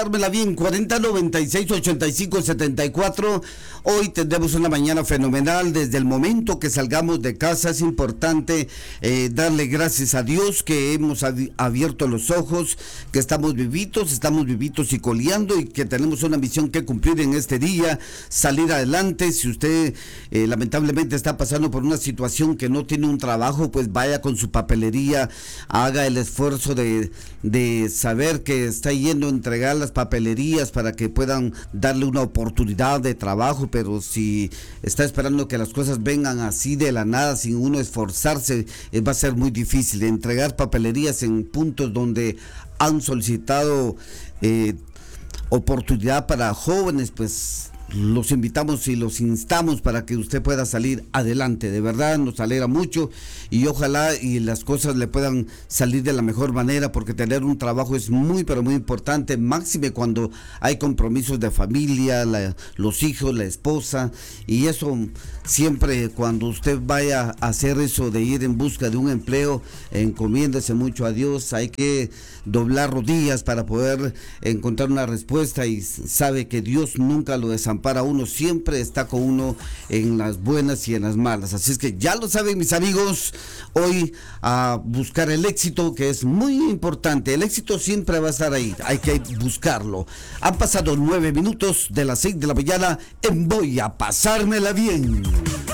Dármela bien, 40 96 85 74. Hoy tendremos una mañana fenomenal. Desde el momento que salgamos de casa es importante darle gracias a Dios que hemos abierto los ojos, que estamos vivitos y coleando, y que tenemos una misión que cumplir en este día, salir adelante. Si usted lamentablemente está pasando por una situación que no tiene un trabajo, pues vaya con su papelería, haga el esfuerzo de saber que está yendo a entregar las papelerías para que puedan darle una oportunidad de trabajo. Pero si está esperando que las cosas vengan así de la nada sin uno esforzarse, va a ser muy difícil entregar papelerías en puntos donde han solicitado oportunidad para jóvenes. Pues los invitamos y los instamos para que usted pueda salir adelante. De verdad nos alegra mucho, y ojalá y las cosas le puedan salir de la mejor manera, porque tener un trabajo es muy pero muy importante, máxime cuando hay compromisos de familia, los hijos, la esposa, y eso siempre. Cuando usted vaya a hacer eso de ir en busca de un empleo, encomiéndese mucho a Dios. Hay que doblar rodillas para poder encontrar una respuesta, y sabe que Dios nunca lo desampara a uno, siempre está con uno en las buenas y en las malas. Así es que ya lo saben, mis amigos, hoy a buscar el éxito, que es muy importante. El éxito siempre va a estar ahí, hay que buscarlo. Han pasado 9 minutos de las 6 de la mañana en Voy a Pasármela Bien.